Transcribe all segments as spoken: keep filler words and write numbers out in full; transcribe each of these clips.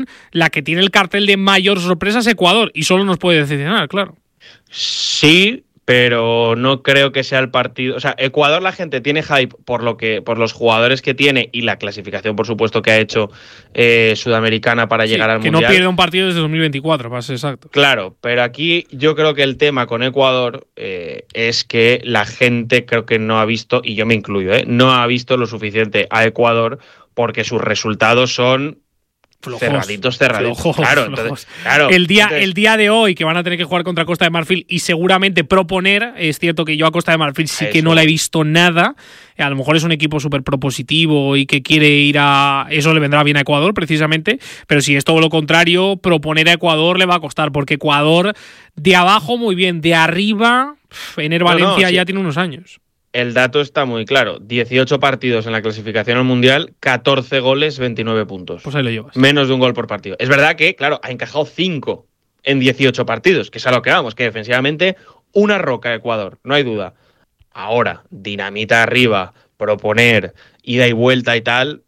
la que tiene el cartel de mayor sorpresa es Ecuador, y solo nos puede decepcionar, claro. Sí, pero no creo que sea el partido. O sea, Ecuador, la gente tiene hype por lo que, por los jugadores que tiene y la clasificación, por supuesto, que ha hecho eh, Sudamericana para Sí, llegar al que Mundial. Que no pierde un partido desde dos mil veinticuatro, para ser exacto. Claro, pero aquí yo creo que el tema con Ecuador eh, es que la gente creo que no ha visto, y yo me incluyo, ¿eh? no ha visto lo suficiente a Ecuador porque sus resultados son Flojos, cerraditos, cerraditos. Flojos, claro, flojos. Entonces, claro, el, día, entonces... el día de hoy, que van a tener que jugar contra Costa de Marfil y seguramente proponer, es cierto que yo a Costa de Marfil sí Eso. que no la he visto nada. A lo mejor es un equipo súper propositivo y que quiere ir a... Eso le vendrá bien a Ecuador, precisamente. Pero si es todo lo contrario, proponer a Ecuador le va a costar, porque Ecuador de abajo muy bien, de arriba, Ener Valencia no, no, sí. ya tiene unos años. El dato está muy claro. dieciocho partidos en la clasificación al Mundial, catorce goles, veintinueve puntos. Pues ahí lo llevas. Menos de un gol por partido. Es verdad que, claro, ha encajado cinco en dieciocho partidos, que es a lo que vamos, que defensivamente una roca Ecuador, no hay duda. Ahora, dinamita arriba, proponer, ida y vuelta y tal,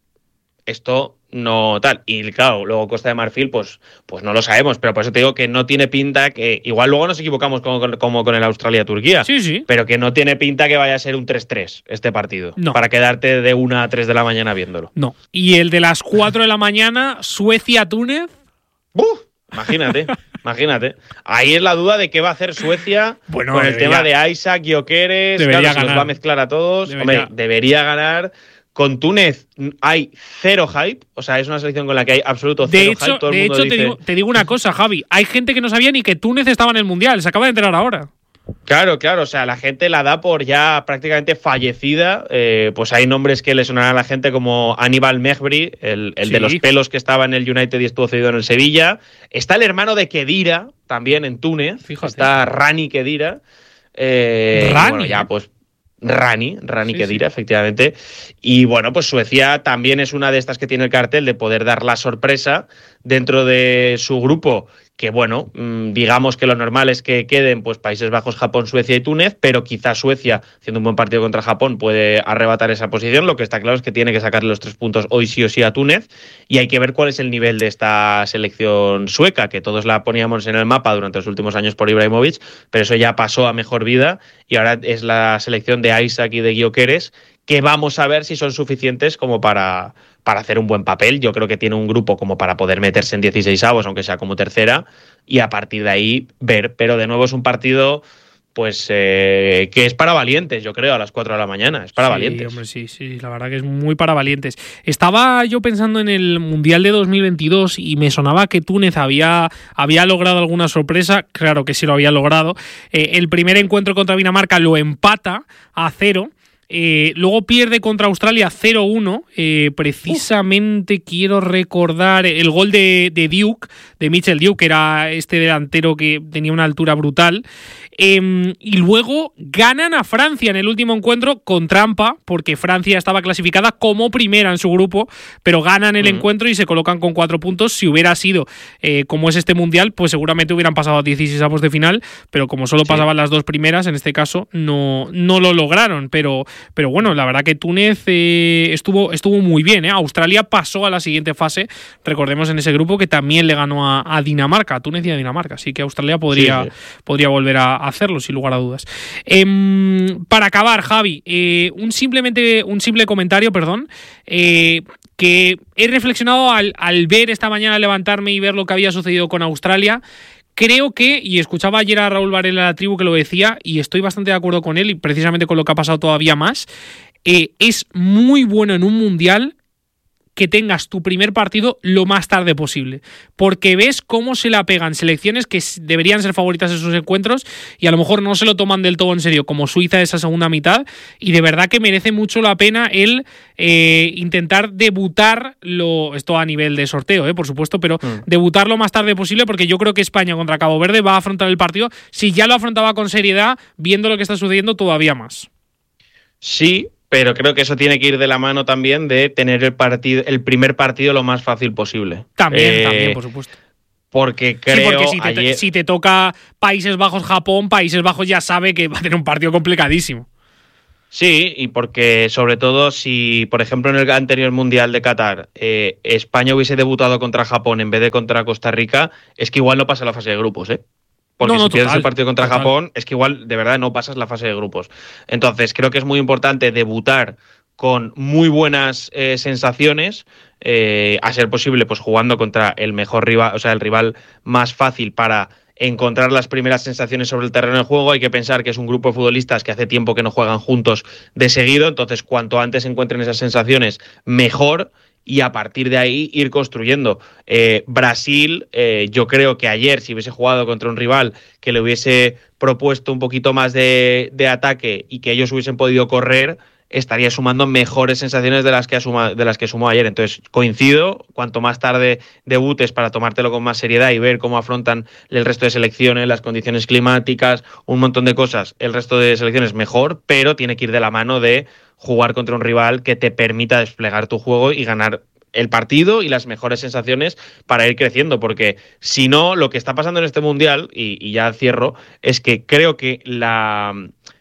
esto no tal. Y claro, luego Costa de Marfil, pues, pues no lo sabemos, pero por eso te digo que no tiene pinta que... Igual luego nos equivocamos como, como con el Australia-Turquía, sí, sí. pero que no tiene pinta que vaya a ser un tres tres este partido, no. para quedarte de una a tres de la mañana viéndolo. No. Y el de las cuatro de la mañana, Suecia-Túnez. ¡Buf! Imagínate, imagínate. Ahí es la duda de qué va a hacer Suecia bueno, con el debería, tema de Isaac, Gyökeres, debería claro, ganar. Se los va a mezclar a todos. Debería. Hombre, debería ganar. Con Túnez hay cero hype, o sea, es una selección con la que hay absoluto cero de hecho, hype. Todo el de mundo hecho dice... te, digo, te digo una cosa, Javi. Hay gente que no sabía ni que Túnez estaba en el Mundial. Se acaba de enterar ahora. Claro, claro, o sea, la gente la da por ya prácticamente fallecida. Eh, pues hay nombres que le sonarán a la gente como Aníbal Mejbri, el, el sí. de los pelos que estaba en el United y estuvo cedido en el Sevilla. Está el hermano de Khedira, también en Túnez. Fíjate. Está Rani Khedira. Eh, Rani. Bueno, ya pues Rani, Rani sí, Khedira, sí. efectivamente. Y bueno, pues Suecia también es una de estas que tiene el cartel de poder dar la sorpresa dentro de su grupo, que bueno, digamos que lo normal es que queden pues Países Bajos, Japón, Suecia y Túnez, pero quizás Suecia, haciendo un buen partido contra Japón, puede arrebatar esa posición. Lo que está claro es que tiene que sacarle los tres puntos hoy sí o sí a Túnez, y hay que ver cuál es el nivel de esta selección sueca, que todos la poníamos en el mapa durante los últimos años por Ibrahimovic, pero eso ya pasó a mejor vida, y ahora es la selección de Isaac y de Gyökeres, que vamos a ver si son suficientes como para, para hacer un buen papel. Yo creo que tiene un grupo como para poder meterse en dieciseisavos, aunque sea como tercera, y a partir de ahí ver. Pero de nuevo es un partido pues eh, que es para valientes, yo creo, a las cuatro de la mañana. Es para sí, valientes. Hombre, sí, sí, la verdad que es muy para valientes. Estaba yo pensando en el Mundial de dos mil veintidós y me sonaba que Túnez había, había logrado alguna sorpresa. Claro que sí lo había logrado. Eh, el primer encuentro contra Dinamarca lo empata a cero. Eh, luego pierde contra Australia cero uno. Eh, precisamente uh. quiero recordar el gol de, de Duke, de Mitchell Duke, que era este delantero que tenía una altura brutal. Eh, y luego ganan a Francia en el último encuentro con trampa, porque Francia estaba clasificada como primera en su grupo, pero ganan el uh-huh. encuentro y se colocan con cuatro puntos. Si hubiera sido eh, como es este Mundial, pues seguramente hubieran pasado a dieciseisavos de final, pero como solo sí. pasaban las dos primeras, en este caso no, no lo lograron. Pero, pero bueno, la verdad que Túnez eh, estuvo, estuvo muy bien. ¿eh? Australia pasó a la siguiente fase, recordemos en ese grupo que también le ganó a, a Dinamarca, a Túnez y a Dinamarca, así que Australia podría, sí, sí. podría volver a hacerlo sin lugar a dudas. Eh, para acabar, Javi, eh, un simplemente un simple comentario, perdón, eh, que he reflexionado al, al ver esta mañana, levantarme y ver lo que había sucedido con Australia. Creo que, y escuchaba ayer a Raúl Varela de la Tribu que lo decía, y estoy bastante de acuerdo con él, y precisamente con lo que ha pasado todavía más, eh, es muy bueno en un mundial que tengas tu primer partido lo más tarde posible, porque ves cómo se la pegan selecciones que deberían ser favoritas en sus encuentros y a lo mejor no se lo toman del todo en serio, como Suiza esa segunda mitad, y de verdad que merece mucho la pena el eh, intentar debutar, lo, esto a nivel de sorteo, eh, por supuesto, pero mm. debutar lo más tarde posible, porque yo creo que España contra Cabo Verde va a afrontar el partido, si ya lo afrontaba con seriedad, viendo lo que está sucediendo, todavía más. Sí, pero creo que eso tiene que ir de la mano también de tener el partido, el primer partido lo más fácil posible. También, eh, también, por supuesto. Porque creo... Sí, porque si te, ayer... si te toca Países Bajos-Japón, Países Bajos ya sabe que va a tener un partido complicadísimo. Sí, y porque sobre todo si, por ejemplo, en el anterior Mundial de Qatar, eh, España hubiese debutado contra Japón en vez de contra Costa Rica, es que igual no pasa la fase de grupos, ¿eh? Porque no, no, si pierdes el partido contra total. Japón, es que igual de verdad no pasas la fase de grupos. Entonces, creo que es muy importante debutar con muy buenas eh, sensaciones, eh, a ser posible, pues jugando contra el mejor rival, o sea, el rival más fácil para encontrar las primeras sensaciones sobre el terreno de juego. Hay que pensar que es un grupo de futbolistas que hace tiempo que no juegan juntos de seguido, entonces cuanto antes encuentren esas sensaciones, mejor, y a partir de ahí ir construyendo. Eh, Brasil, eh, yo creo que ayer, si hubiese jugado contra un rival que le hubiese propuesto un poquito más de, de ataque y que ellos hubiesen podido correr, estaría sumando mejores sensaciones de las que asuma, de las que sumó ayer. Entonces, coincido, cuanto más tarde debutes para tomártelo con más seriedad y ver cómo afrontan el resto de selecciones, las condiciones climáticas, un montón de cosas, el resto de selecciones mejor, pero tiene que ir de la mano de jugar contra un rival que te permita desplegar tu juego y ganar el partido y las mejores sensaciones para ir creciendo, porque si no, lo que está pasando en este Mundial, y, y ya cierro, es que creo que la...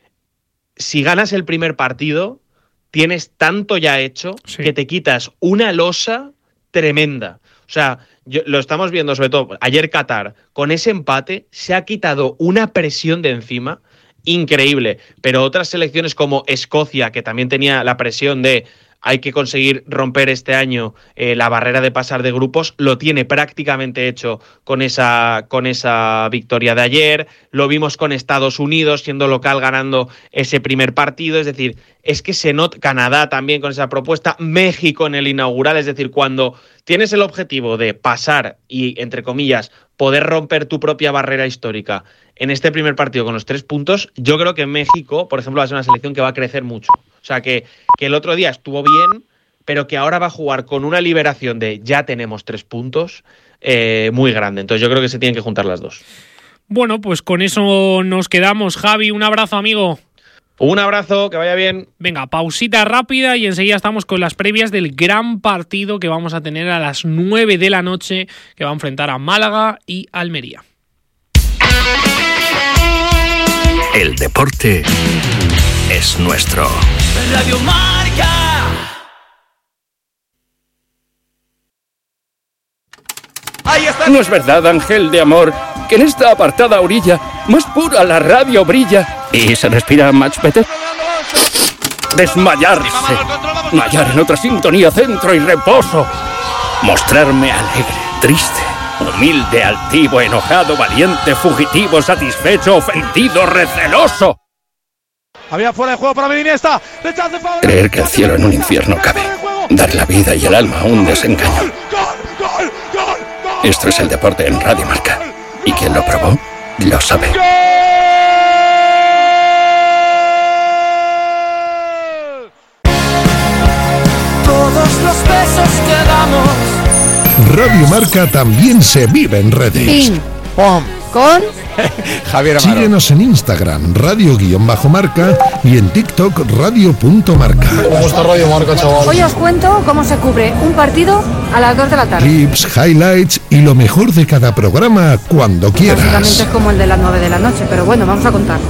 si ganas el primer partido, tienes tanto ya hecho sí. que te quitas una losa tremenda. O sea, yo, lo estamos viendo sobre todo ayer Qatar, con ese empate se ha quitado una presión de encima increíble, pero otras selecciones como Escocia, que también tenía la presión de hay que conseguir romper este año eh, la barrera de pasar de grupos, lo tiene prácticamente hecho con esa, con esa victoria de ayer. Lo vimos con Estados Unidos siendo local ganando ese primer partido, es decir, es que se nota, Canadá también con esa propuesta, México en el inaugural, es decir, cuando tienes el objetivo de pasar y, entre comillas, poder romper tu propia barrera histórica en este primer partido con los tres puntos, yo creo que México, por ejemplo, va a ser una selección que va a crecer mucho. O sea, que, que el otro día estuvo bien, pero que ahora va a jugar con una liberación de ya tenemos tres puntos eh, muy grande. Entonces yo creo que se tienen que juntar las dos. Bueno, pues con eso nos quedamos. Javi, un abrazo, amigo. Un abrazo, que vaya bien. Venga, pausita rápida y enseguida estamos con las previas del gran partido que vamos a tener a las nueve de la noche, que va a enfrentar a Málaga y Almería. El deporte es nuestro. Radio Marca. Ahí está. ¿No es verdad, ángel de amor, que en esta apartada orilla más pura la radio brilla y se respira much better? Desmayarse, mallar en otra sintonía, centro y reposo, mostrarme alegre, triste, humilde, altivo, enojado, valiente, fugitivo, satisfecho, ofendido, receloso. Había fuera de juego para Iniesta. Creer que el cielo en un infierno cabe. Dar la vida y el alma a un desengaño. Esto es el deporte en Radio Marca. Y quien lo probó, lo sabe. Todos los besos que damos. Radio Marca también se vive en redes. Pim, pom, con Javier Amaro. Síguenos en Instagram, radio-marca, y en TikTok, radio.marca. ¿Cómo está Radio Marca, chaval? Hoy os cuento cómo se cubre un partido a las dos de la tarde. Clips, highlights y lo mejor de cada programa cuando quieras. Básicamente es como el de las nueve de la noche, pero bueno, vamos a contar.